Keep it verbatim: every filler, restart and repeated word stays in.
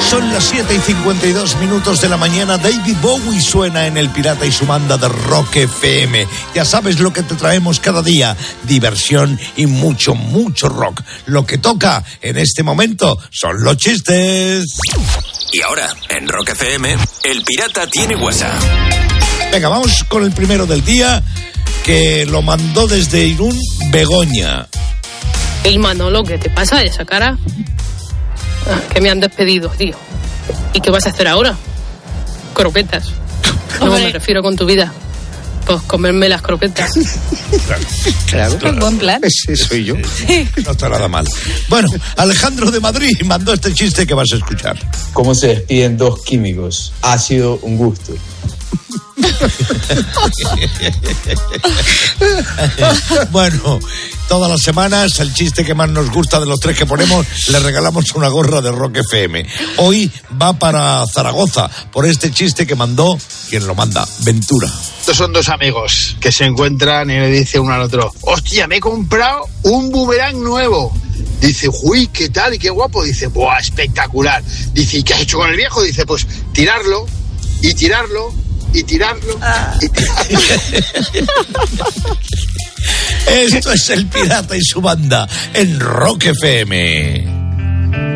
Son las siete y cincuenta y dos minutos de la mañana. David Bowie suena en El Pirata y su banda de Rock F M. Ya sabes lo que te traemos cada día: diversión y mucho, mucho rock. Lo que toca en este momento son los chistes. Y ahora, en Rock F M, El Pirata tiene WhatsApp. Venga, vamos con el primero del día, que lo mandó desde Irún, Begoña. Ey, Manolo, ¿qué te pasa esa cara? Que me han despedido, tío. ¿Y qué vas a hacer ahora? Croquetas. No me refiero con tu vida. Pues comerme las croquetas. Claro, claro, claro. Buen plan. Ese soy yo. No está nada mal. Bueno, Alejandro de Madrid mandó este chiste que vas a escuchar. ¿Cómo se despiden dos químicos? Ha sido un gusto. Bueno, todas las semanas el chiste que más nos gusta de los tres que ponemos, le regalamos una gorra de Rock F M. Hoy va para Zaragoza por este chiste que mandó quien lo manda, Ventura. Estos son dos amigos que se encuentran y le dice uno al otro: hostia, me he comprado un boomerang nuevo. Dice, uy, ¿qué tal y qué guapo? Dice, buah, espectacular. Dice, ¿y qué has hecho con el viejo? Dice, pues tirarlo y tirarlo y tirarlo y tirarlo. Esto es El Pirata y su banda en Rock F M.